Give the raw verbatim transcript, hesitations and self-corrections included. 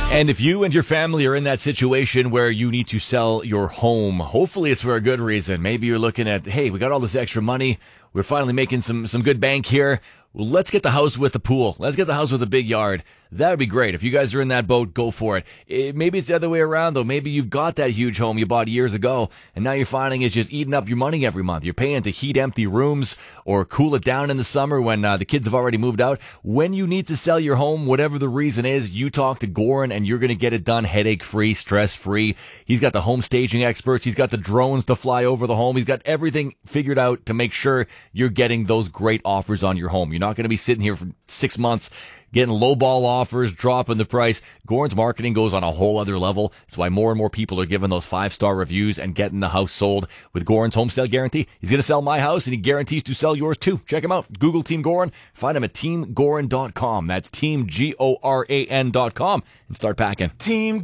And if you and your family are in that situation where you need to sell your home, hopefully it's for a good reason. Maybe you're looking at, hey, we got all this extra money. We're finally making some, some good bank here. Well, let's get the house with the pool. Let's get the house with a big yard. That would be great. If you guys are in that boat, go for it. it. Maybe it's the other way around, though. Maybe you've got that huge home you bought years ago, and now you're finding it's just eating up your money every month. You're paying to heat empty rooms or cool it down in the summer when uh, the kids have already moved out. When you need to sell your home, whatever the reason is, you talk to Goran, and you're going to get it done headache-free, stress-free. He's got the home staging experts. He's got the drones to fly over the home. He's got everything figured out to make sure you're getting those great offers on your home. You're not going to be sitting here for six months getting low-ball offers, dropping the price. Goran's marketing goes on a whole other level. That's why more and more people are giving those five-star reviews and getting the house sold with Goran's home sale guarantee. He's going to sell my house, and he guarantees to sell yours too. Check him out. Google Team Goran. Find him at team goran dot com. That's team G O R A N dot com. And start packing. Team